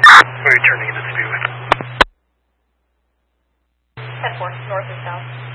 Where are you turning into speed with? 10-4, north and south.